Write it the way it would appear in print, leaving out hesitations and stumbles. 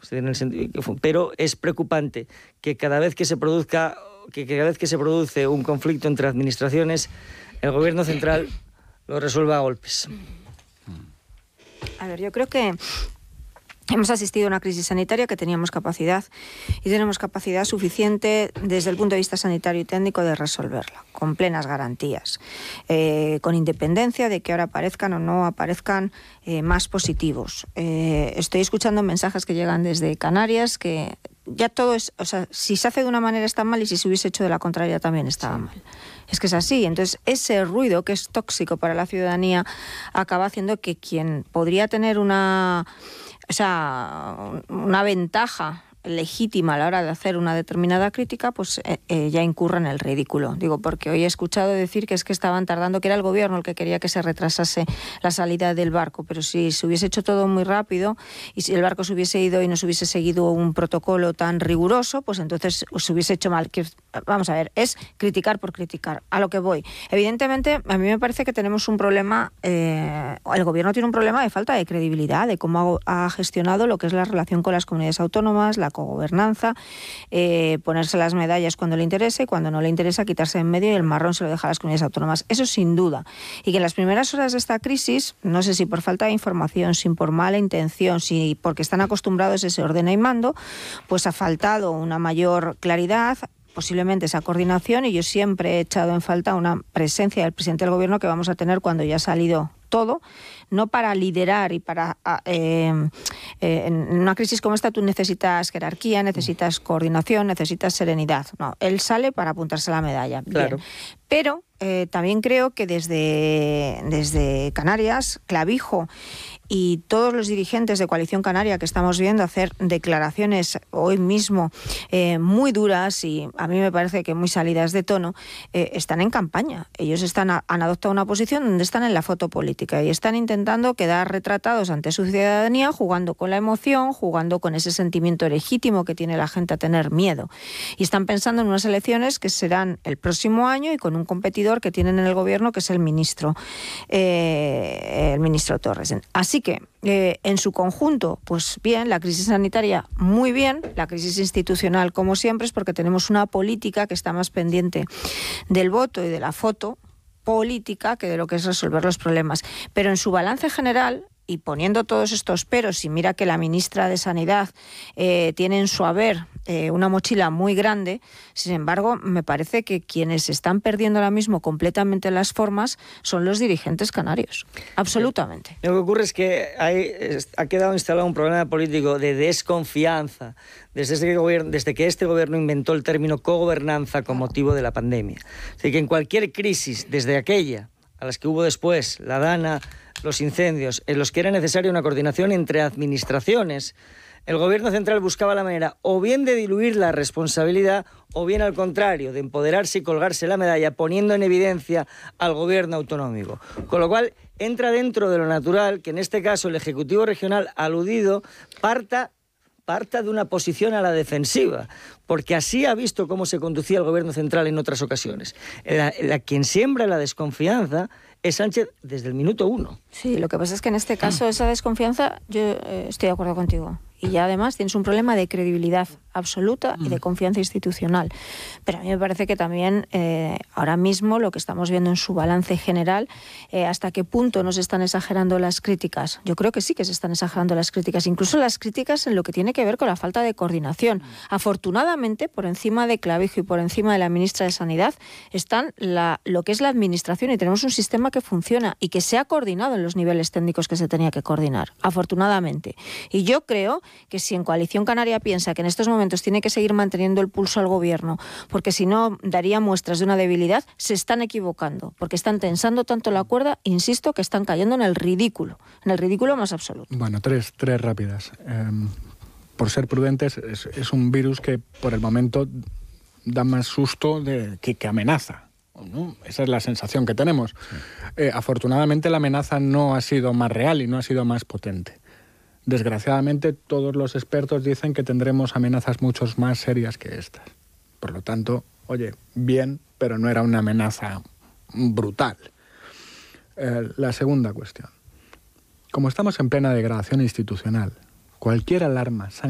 pero es preocupante que cada vez que se produce un conflicto entre administraciones, el Gobierno central lo resuelva a golpes. A ver, yo creo que hemos asistido a una crisis sanitaria que teníamos capacidad y tenemos capacidad suficiente desde el punto de vista sanitario y técnico de resolverla, con plenas garantías, con independencia de que ahora aparezcan o no aparezcan más positivos. Estoy escuchando mensajes que llegan desde Canarias que ya todo es, o sea, si se hace de una manera está mal y si se hubiese hecho de la contraria también estaba mal. Es que es así. Entonces, ese ruido que es tóxico para la ciudadanía acaba haciendo que quien podría tener una ventaja legítima a la hora de hacer una determinada crítica, pues ya incurra en el ridículo. Digo, porque hoy he escuchado decir que es que estaban tardando, que era el gobierno el que quería que se retrasase la salida del barco, pero si se hubiese hecho todo muy rápido y si el barco se hubiese ido y no se hubiese seguido un protocolo tan riguroso, pues entonces se hubiese hecho mal. Vamos a ver, es criticar por criticar, a lo que voy. Evidentemente, a mí me parece que tenemos un problema, el gobierno tiene un problema de falta de credibilidad, de cómo ha gestionado lo que es la relación con las comunidades autónomas, la cogobernanza, ponerse las medallas cuando le interese y cuando no le interesa quitarse en medio y el marrón se lo deja a las comunidades autónomas. Eso sin duda. Y que en las primeras horas de esta crisis, no sé si por falta de información, si por mala intención, si porque están acostumbrados a ese ordena y mando, pues ha faltado una mayor claridad, posiblemente esa coordinación, y yo siempre he echado en falta una presencia del presidente del gobierno que vamos a tener cuando ya ha salido todo, no para liderar y para... en una crisis como esta tú necesitas jerarquía, necesitas coordinación, necesitas serenidad. No, él sale para apuntarse a la medalla. Claro. Bien. Pero también creo que desde Canarias, Clavijo y todos los dirigentes de Coalición Canaria que estamos viendo hacer declaraciones hoy mismo muy duras y a mí me parece que muy salidas de tono, están en campaña. Ellos han adoptado una posición donde están en la foto política y están intentando quedar retratados ante su ciudadanía, jugando con la emoción, jugando con ese sentimiento legítimo que tiene la gente a tener miedo. Y están pensando en unas elecciones que serán el próximo año y con un competidor que tienen en el gobierno, que es el ministro Torres. Así que, en su conjunto, pues bien, la crisis sanitaria muy bien, la crisis institucional como siempre, es porque tenemos una política que está más pendiente del voto y de la foto política que de lo que es resolver los problemas. Pero en su balance general, y poniendo todos estos peros, y mira que la ministra de Sanidad tiene en su haber una mochila muy grande, sin embargo, me parece que quienes están perdiendo ahora mismo completamente las formas son los dirigentes canarios. Absolutamente. Lo que ocurre es que ha quedado instalado un problema político de desconfianza desde que este gobierno inventó el término cogobernanza con motivo de la pandemia. Así que en cualquier crisis, desde aquella a las que hubo después, la Dana, los incendios, en los que era necesaria una coordinación entre administraciones, el gobierno central buscaba la manera o bien de diluir la responsabilidad o bien al contrario, de empoderarse y colgarse la medalla poniendo en evidencia al gobierno autonómico. Con lo cual entra dentro de lo natural que en este caso el Ejecutivo Regional aludido parta de una posición a la defensiva, porque así ha visto cómo se conducía el gobierno central en otras ocasiones. Quien siembra la desconfianza es Sánchez desde el minuto 1. Sí, lo que pasa es que en este caso esa desconfianza, yo estoy de acuerdo contigo. Y ya además tienes un problema de credibilidad absoluta y de confianza institucional. Pero a mí me parece que también ahora mismo lo que estamos viendo en su balance general, hasta qué punto nos están exagerando las críticas. Yo creo que sí que se están exagerando las críticas, incluso las críticas en lo que tiene que ver con la falta de coordinación. Afortunadamente, por encima de Clavijo y por encima de la ministra de Sanidad, están lo que es la administración y tenemos un sistema que funciona y que se ha coordinado en los niveles técnicos que se tenía que coordinar, afortunadamente. Y yo creo que si en Coalición Canaria piensa que en estos momentos tiene que seguir manteniendo el pulso al gobierno, porque si no daría muestras de una debilidad, se están equivocando, porque están tensando tanto la cuerda, insisto, que están cayendo en el ridículo más absoluto. Bueno, tres rápidas. Por ser prudentes, es un virus que por el momento da más susto que amenaza, ¿no? Esa es la sensación que tenemos. Sí. Afortunadamente la amenaza no ha sido más real y no ha sido más potente. Desgraciadamente, todos los expertos dicen que tendremos amenazas mucho más serias que estas. Por lo tanto, oye, bien, pero no era una amenaza brutal. La segunda cuestión. Como estamos en plena degradación institucional, cualquier alarma sanitaria